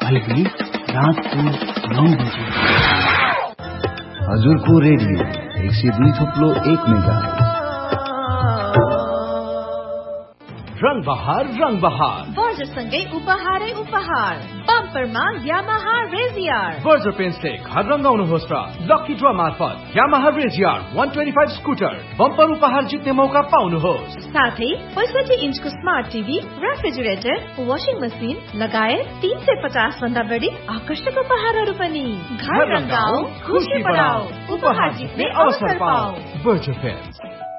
अहिले रातको 9 बजे। हजुरको रेडियो 102.1 मेगाहर्ज। रंग बहार बर्जरसँगै उपहारै उपहार। बम्परमा यामाहा रेजियर। बर्जर पेन्टले घर रंगाउनुहोस् र लकी ड्र मार्फत यामाहा रेजियर 125 स्कुटर बम्पर उपहार जित्ने मौका पाउनुहोस्। साथै 65 इन्चको smart TV, refrigerator, washing machine लगायत 350 भन्दा बढी आकर्षक उपहारहरू पनि। घर रंगाऊ, खुशी बढाऊ, उपहार जित्ने अवसर पाऊ। Berger pant.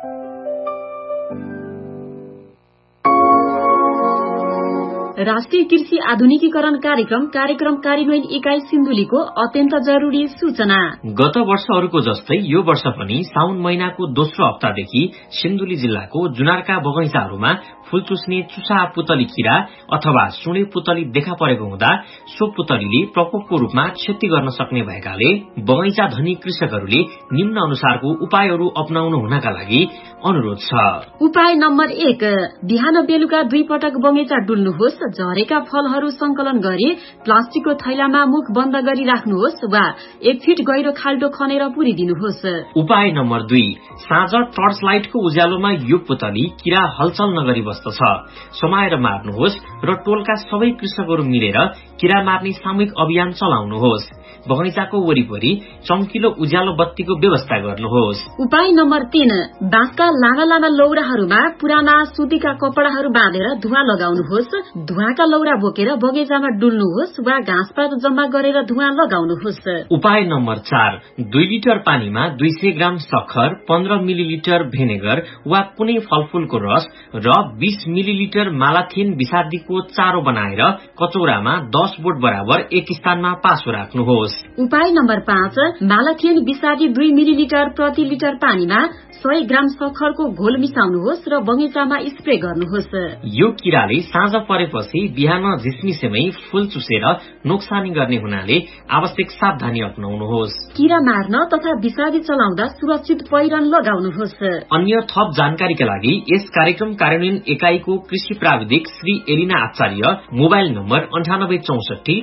राष्ट्रिय कृषि आधुनिकीकरण कार्यक्रम कार्यान्वयन इकाई सिन्धुलीको अत्यन्त जरुरी सूचना। गत वर्षहरूको जस्तै यो वर्ष पनि साउन महिनाको दोस्रो हप्तादेखि सिन्धुली जिल्लाको जुनारका बगैँचाहरूमा फूल चुस्ने चुसा पुतली किरा अथवा सुणे पुतली देखा परेको हुँदा सो पुतलीले प्रकोपको रूपमा क्षति गर्न सक्ने भएकाले बगैँचा धनी कृषकहरूले निम्न अनुसारको उपायहरू अपनाउनु हुनका लागि अनुरोध छ। उपाय नम्बर 1, बिहान बेलुका 2 पटक बगैँचा डुल्नुहोस्। झरेका फलहरू संकलन गरी प्लास्टिकको थैलामा मुख बन्द गरी राख्नुहोस् वा 1 फिट गहिरो खाल्टो खनेर पुरिदिनुहोस्। उपाय नम्बर 2, साँझ टर्च लाइटको उज्यालोमा यो पुतली किरा हलचल नगरी बस्दछ समाएर मार्नुहोस् र टोलका सबै कृषकहरू मिलेर किरा मार्ने सामूहिक अभियान चलाउनुहोस्। बगैँचाको वरिपरि चम्किलो उज्यालो बत्तीको व्यवस्था गर्नुहोस्। उपाय नम्बर 3, बाँसका लामा लामा लौराहरूमा पुराना सुतीका कपडाहरू बाँधेर धुवा लगाउनुहोस्। धुवाका लौरा बोकेर बगैँचामा डुल्नुहोस् वा घाँसपात जम्मा गरेर धुवा लगाउनुहोस्। उपाय नम्बर 4, 2 लिटर पानीमा 200 ग्राम सक्खर, 15 मिलिलिटर भेनेगर वा कुनै फलफूलको रस र 20 मिलिलिटर मालाथिन विषादीको चारो बनाएर कचौरामा 10 बोट बराबर एक स्थानमा पासो राख्नुहोस्। उपाय नम्बर 5, मालाथिन विषादी 2 मिलिलिटर प्रति लिटर पानीमा 100 ग्राम सक्खरको घोल मिसाउनुहोस् र बगैँचामा स्प्रे गर्नुहोस्। यो किराले साँझ परेपछि बिहान झिसमिसेमै फूल चुसेर नोक्सानी गर्ने हुनाले आवश्यक सावधानी अपनाउनुहोस्। किरा मार्न तथा विषादी चलाउँदा सुरक्षित पहिरन लगाउनुहोस्। अन्य थप जानकारीका लागि यस कार्यक्रम कार्यान्वयन इकाईको कृषि प्राविधिक श्री एलिना आचार्य मोबाइल नम्बर 9864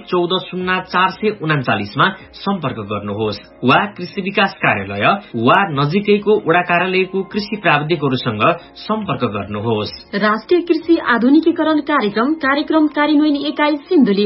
1400439 मा सम्पर्क गर्नुहोस् वा कृषि विकास कार्यालय वा नजिकैको वडा कार्यालयको कृषि प्राविधिकहरूसँग सम्पर्क गर्नुहोस्। राष्ट्रिय कृषि आधुनिकीकरण कार्यक्रम कार्यान्वयन इकाई सिन्धुली।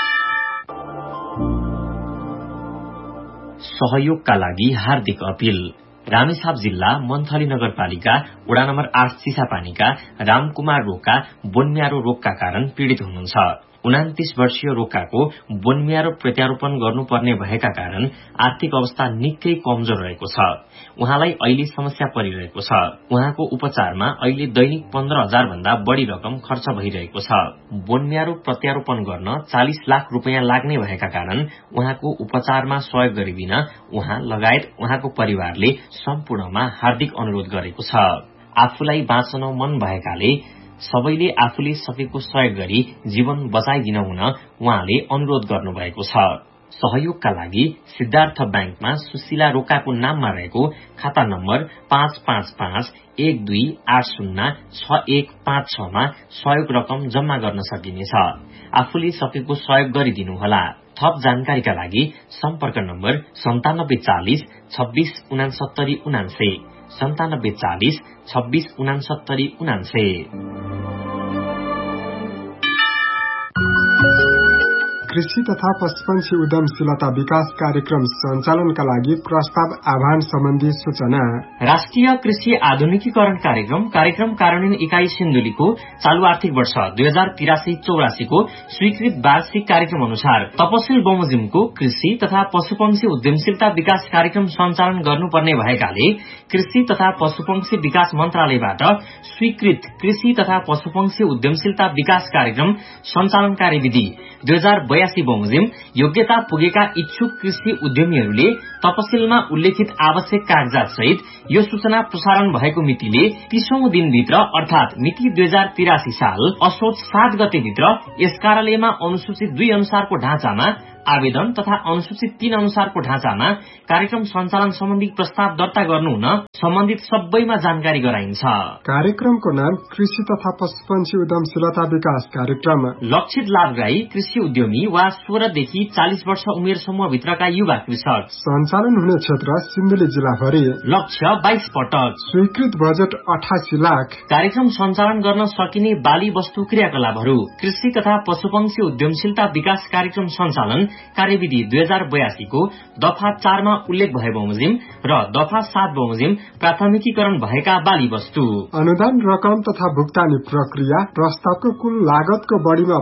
सहयोगका लागि हार्दिक अपील। रामेछाप जिल्ला मन्थली नगरपालिका वडा नम्बर 8 चिसापानीका रामकुमार रोका बोन्म्यारो रोगका कारण पीड़ित हुनुहुन्छ। 29 वर्षीय रोकाको बोन्म्यारो प्रत्यारोपण गर्नुपर्ने भएका कारण आर्थिक अवस्था निकै कमजोर रहेको छ। उहाँलाई अहिले समस्या परिरहेको छ। उहाँको उपचारमा अहिले दैनिक 15,000 भन्दा बढ़ी रकम खर्च भइरहेको छ। बोन्म्यारो प्रत्यारोपण गर्न 40 लाख रुपियाँ लाग्ने भएका कारण उहाँको उपचारमा सहयोग गरिदिन उहाँ लगायत उहाँको परिवारले सम्पूर्णमा हार्दिक अनुरोध गरेको छ। आफूलाई बाँच्न मन भएकाले सबैले आफूले सकेको सहयोग गरी जीवन बचाइदिन हुन उहाँले अनुरोध गर्नुभएको छ। सहयोगका लागि सिद्धार्थ ब्याङ्कमा सुशीला रोकाको नाममा रहेको खाता नम्बर 55512806156 मा सहयोग रकम जम्मा गर्न सकिनेछ। आफूले सकेको सहयोग गरिदिनुहोला। थप जानकारीका लागि सम्पर्क नम्बर 9740 26 69 99 9740 26 69 99। कृषि तथा पशुपक्षी उद्यमशीलता विकास कार्यक्रम सञ्चालनका लागि प्रस्ताव आह्वान सम्बन्धी सूचना। राष्ट्रिय कृषि आधुनिकीकरण कार्यक्रम कार्यान्वयन इकाई सिन्धुलीको चालू आर्थिक वर्ष 2083-84 को स्वीकृत वार्षिक कार्यक्रम अनुसार तपसिल बमोजिमको कृषि तथा पशुपक्षी उद्यमशीलता विकास कार्यक्रम सञ्चालन गर्नुपर्ने भएकाले कृषि तथा पशुपक्षी विकास मन्त्रालयबाट स्वीकृत कृषि तथा पशुपक्षी उद्यमशीलता विकास कार्यक्रम सञ्चालन कार्यविधि 2082 बमोजिम योग्यता पुगेका इच्छुक कृषि उद्यमीहरूले तपसिलमा उल्लेखित आवश्यक कागजात सहित यो सूचना प्रसारण भएको मितिले 30औं दिनभित्र अर्थात मिति 2083 साल असोज 7 गते भित्र यस कार्यालयमा अनुसूचित 2 अनुसारको ढाँचामा आवेदन तथा अनुसूचित 3 अनुसारको ढाँचामा कार्यक्रम सञ्चालन सम्बन्धी प्रस्ताव दर्ता गर्नु हुन सम्बन्धित सबैमा जानकारी गराइन्छ। कार्यक्रमको नाम कृषि तथा पशुपन्छी उद्यमशीलता विकास कार्यक्रम। लक्षित लाभग्राही कृषि उद्यमी वा 16 देखि 40 वर्ष उमेर समूहभित्रका युवा कृषक। सञ्चालन हुने क्षेत्र सिन्धुली जिल्लाभरि। लक्ष्य 22 पटक। स्वीकृत बजेट 88 लाख। कार्यक्रम सञ्चालन गर्न सकिने बाली वस्तु क्रियाकलापहरू कृषि तथा पशुपक्षी उद्यमशीलता विकास कार्यक्रम सञ्चालन कार्यविधि 2082 को दफा 4 मा उल्लेख भए बमोजिम र दफा 7 बमोजिम प्राथमिकीकरण भएका बाली वस्तु। अनुदान रकम तथा भुक्तानी प्रक्रिया प्रस्तावको कुल लागतको बढ़ीमा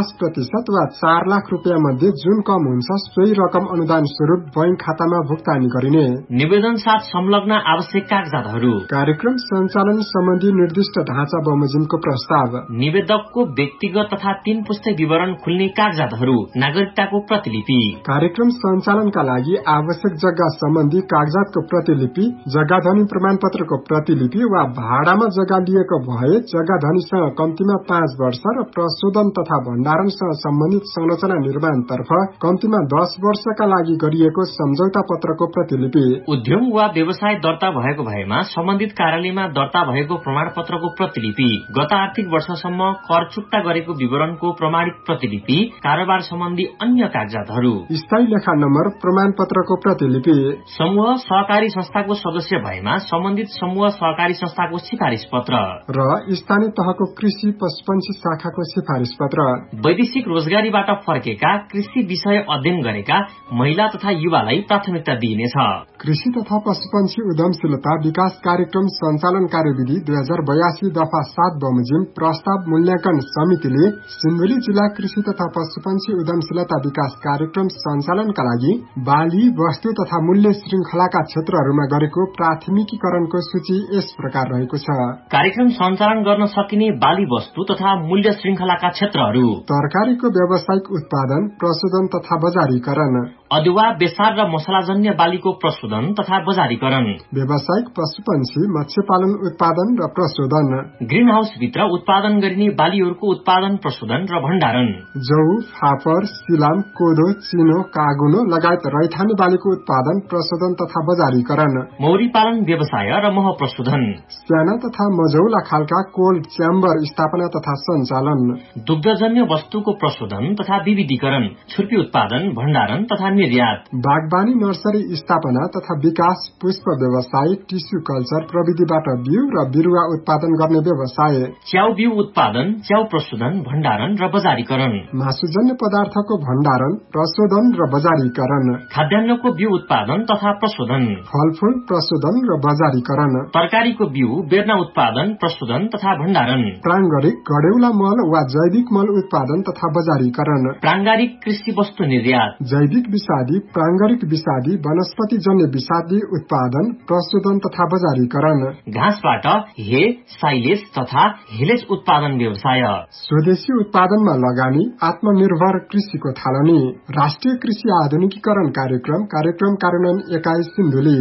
50% वा 4 लाख रुपियाँ मध्ये जुन कम हुन्छ सोही रकम अनुदान स्वरूप बैंक खातामा भुक्तानी गरिने। निवेदन साथ संलग्न आवश्यक कागजातहरू। कार्यक्रम सञ्चालन सम्बन्धी निर्दिष्ट ढाँचा बमोजिमको प्रस्ताव। निवेदकको व्यक्तिगत तथा 3 पुस्ते विवरण खुल्ने कागजातहरू। नागरिकताको प्रतिलिपि। कार्यक्रम सञ्चालनका लागि आवश्यक जग्गा सम्बन्धी कागजातको प्रतिलिपि, जग्गा धनी प्रमाणपत्रको प्रतिलिपि वा भाडामा जग्गा लिएको भए जग्गा धनीसँग कम्तीमा 5 वर्ष र प्रशोधन तथा भण्डारणसँग सम्बन्धित संरचना निर्माणतर्फ कम्तीमा 10 वर्षका लागि गरिएको सम्झौता पत्रको प्रतिलिपि। उद्यम वा व्यवसाय दर्ता भएको भएमा सम्बन्धित कार्यालयमा दर्ता भएको प्रमाणपत्रको प्रतिलिपि, गत आर्थिक वर्षसम्म कर चुक्ता गरेको विवरणको प्रमाणित प्रतिलिपि, कारोबार सम्बन्धी अन्य कागजातहरू। स्थायी लेखा नम्बर प्रमाणपत्रको प्रतिलिपि। समूह सहकारी संस्थाको सदस्य भएमा सम्बन्धित समूह सहकारी संस्थाको सिफारिश पत्र र स्थानीय तहको कृषि पशुपन्छी शाखाको सिफारिश पत्र। वैदेशिक रोजगारीबाट फर्केका कृषि विषय अध्ययन गरेका महिला तथा युवालाई प्राथमिकता दिइनेछ। कृषि तथा पशुपन्छी उद्यमशीलता विकास कार्यक्रम सञ्चालन कार्यविधि 2082 दफा 7 बमोजिम प्रस्ताव मूल्याङ्कन समितिले सिन्धुली जिल्ला कृषि तथा पशुपन्छी उद्यमशीलता विकास कार्यक्रम सञ्चालनका लागि बाली वस्तु तथा मूल्य श्रृंखलाका क्षेत्रहरूमा गरेको प्राथमिकीकरणको सूची यस प्रकार रहेको छ। कार्यक्रम सञ्चालन गर्न सकिने बाली वस्तु तथा मूल्य श्रृंखलाका क्षेत्रहरू। तरकारीको व्यावसायिक उत्पादन, प्रशोधन तथा बजारीकरण। अदुवा, बेसार र मसलाजन्य बालीको प्रशोधन तथा बजारीकरण। व्यावसायिक पशुपन्छी, मत्स्यपालन उत्पादन र प्रशोधन। ग्रीन हाउस भित्र उत्पादन गरिने बालीहरूको उत्पादन, प्रशोधन र भण्डारण। जौ, फापर, सिलाम, कोदो, चिनो, कागुनो लगायत रैथाने बालीको उत्पादन, प्रशोधन तथा बजारीकरण। मौरी पालन व्यवसाय र मह प्रशोधन। साना तथा मझौला खालका कोल्ड च्याम्बर स्थापना तथा सञ्चालन। दुग्धजन्य वस्तुको प्रशोधन तथा विविधीकरण, छुर्पी उत्पादन, भण्डारण तथा निर्यात। बागबानी नर्सरी स्थापना तथा विकास, पुष्प व्यवसाय, टिस्यु कल्चर प्रविधिबाट बिउ र बिरुवा उत्पादन गर्ने व्यवसाय। च्याउ बिउ उत्पादन, च्याउ प्रशोधन, भण्डारण र बजारीकरण। मासुजन्य पदार्थको भण्डारण, प्रशोधन र बजारीकरण। खाद्यान्नको बिउ उत्पादन तथा प्रशोधन। फलफूल प्रशोधन र बजारीकरण। तरकारीको बिउ, बेर्ना उत्पादन, प्रशोधन तथा भण्डारण। प्राङ्गारिक गडेउला मल वा जैविक मल उत्पादन तथा बजारीकरण। प्राङ्गारिक कृषि वस्तु निर्यात। जैविक विषादी, प्राङ्गारिक विषादी, वनस्पति जन्य विषादी उत्पादन, प्रशोधन तथा बजारीकरण। घाँसबाट हे, साइलेज तथा हेलेज उत्पादन व्यवसाय। स्वदेशी उत्पादनमा लगानी, आत्मनिर्भर कृषिको थालनी। राष्ट्रिय कृषि आधुनिकीकरण कार्यक्रम कार्यान्वयन एकाइ सिन्धुली।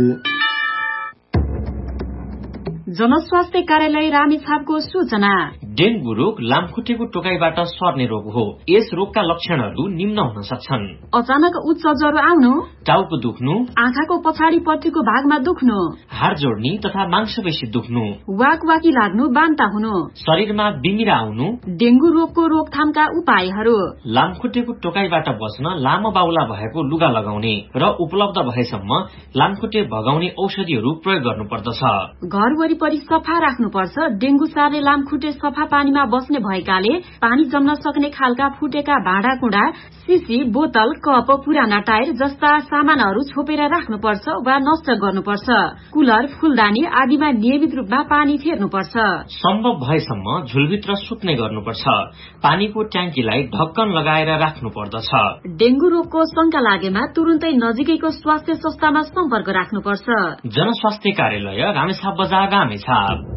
जनस्वास्थ्य कार्यालय रामेछापको सूचना। डेंगू रोग लामखुट्टेको टोकाइबाट सर्ने रोग हो। यस रोगका लक्षणहरू निम्न हुन सक्छन्: अचानक उच्च ज्वरो आउनु, टाउको दुख्नु, आँखाको पछाडिपट्टिको भागमा दुख्नु, हाड जोड्नी तथा मांसपेशी दुख्नु, वाकवाकी लाग्नु, बान्ता हुनु, शरीरमा बिमिरा आउनु। डेंगू रोगको रोकथामका उपायहरू: लामखुट्टेको टोकाइबाट बच्न लामो बाहुला भएको लुगा लगाउने र उपलब्ध भएसम्म लामखुट्टे भगाउने औषधिहरू प्रयोग गर्नुपर्दछ। घर वरिपरि सफा राख्नुपर्छ। डेंगू सार्ने लामखुट्टे सफा पानीमा बस्ने भएकाले पानी जम्न सक्ने खालका फुटेका भाँडाकुँडा, सिसी, बोतल, कप, पुराना टायर जस्ता सामानहरू छोपेर राख्नुपर्छ वा नष्ट गर्नुपर्छ। कुलर, फूलदानी आदिमा नियमित रूपमा पानी फेर्नुपर्छ। सम्भव भएसम्म झुलभित्र सुत्ने गर्नुपर्छ। पानीको ट्याङ्कीलाई ढक्कन लगाएर राख्नुपर्दछ। डेंगू रोगको शंका लागेमा तुरुन्तै नजिकैको स्वास्थ्य संस्थामा सम्पर्क राख्नुपर्छ। जनस्वास्थ्य कार्यालय रामेछाप बजार, रामेछाप।